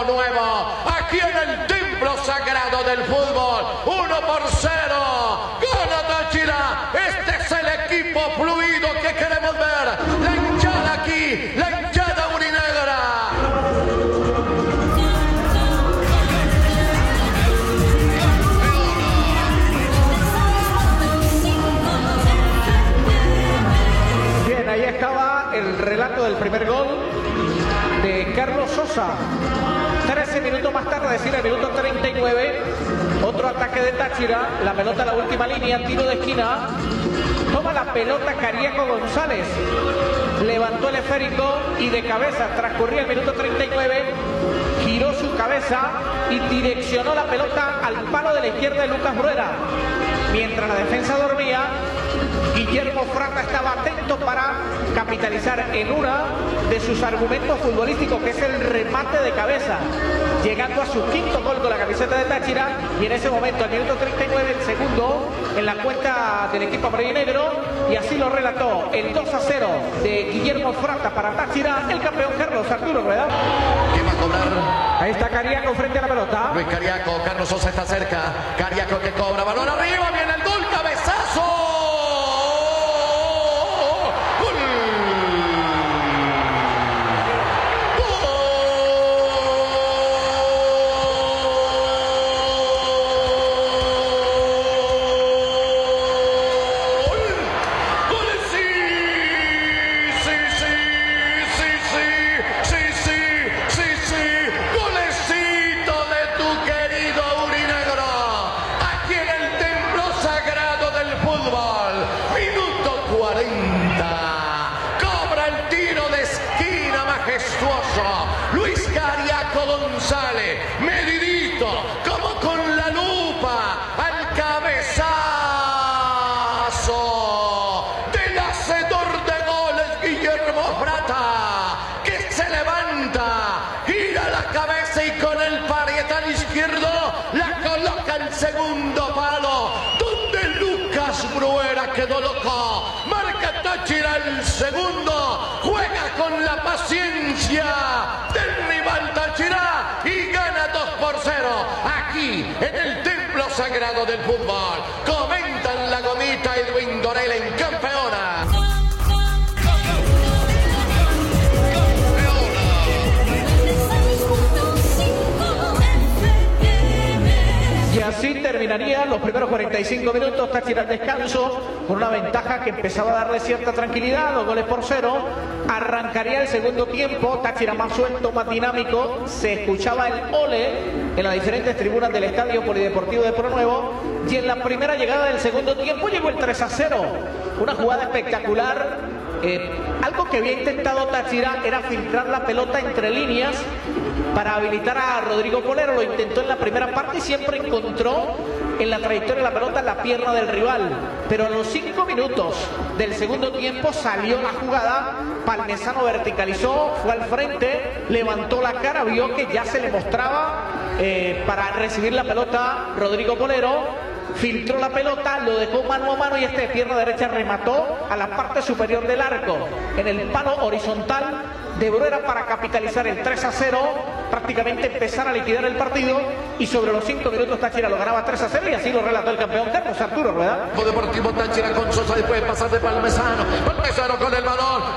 nuevo, aquí en el templo sagrado del fútbol, 1-0, gana Táchira. Este es el equipo fluido que queremos ver, la hinchada aquí, la hinchada urinegra. Bien, ahí estaba el relato del primer gol de Carlos Sosa. 13 minutos más tarde, es decir, el minuto 39, otro ataque de Táchira, la pelota a la última línea, tiro de esquina, toma la pelota Cariaco González, levantó el esférico y de cabeza, transcurría el minuto 39, giró su cabeza y direccionó la pelota al palo de la izquierda de Lucas Bruera. Mientras la defensa dormía, Guillermo Frata estaba atento para capitalizar en una de sus argumentos futbolísticos, que es el remate de cabeza, llegando a su quinto gol con la camiseta de Táchira. Y en ese momento, al minuto 39, el segundo en la cuenta del equipo amarillo-negro, y así lo relató el 2-0 de Guillermo Frata para Táchira, el campeón Carlos Arturo Rueda. ¿Quién va a cobrar? Ahí está Cariaco frente a la pelota. Luis Cariaco, Carlos Sosa está cerca. Cariaco que cobra, balón arriba, viene el gol, cabezazo. Luis Cariaco González, medidito, como con la lupa, al cabezazo del hacedor de goles Guillermo Frata, que se levanta, gira la cabeza y con el parietal izquierdo la coloca al segundo palo, donde Lucas Bruera quedó loco. Marca Táchira el segundo, juega con la paciencia del rival Táchira y gana 2-0 aquí en el templo sagrado del fútbol. Comentan la gomita Edwin Dorel en campeona. Y así terminarían los primeros 45 minutos. Táchira al descanso con una ventaja que empezaba a darle cierta tranquilidad, 2-0. Arrancaría el segundo tiempo, Táchira más suelto, más dinámico. Se escuchaba el ole en las diferentes tribunas del Estadio Polideportivo de Pronuevo. Y en la primera llegada del segundo tiempo llegó el 3-0. Una jugada espectacular. Algo que había intentado Táchira era filtrar la pelota entre líneas para habilitar a Rodrigo Polero. Lo intentó en la primera parte y siempre encontró en la trayectoria de la pelota la pierna del rival. Pero a los 5 minutos del segundo tiempo salió la jugada. Palmesano verticalizó, fue al frente, levantó la cara, vio que ya se le mostraba para recibir la pelota Rodrigo Polero. Filtró la pelota, lo dejó mano a mano y de pierna derecha remató a la parte superior del arco, en el palo horizontal de Bruera para capitalizar el 3-0, prácticamente empezar a liquidar el partido, y sobre los 5 minutos Táchira lo ganaba 3-0 y así lo relató el campeón Carlos Arturo Rueda. Deportivo Táchira con Sosa después de pasar de Palmesano. Palmesano con el balón,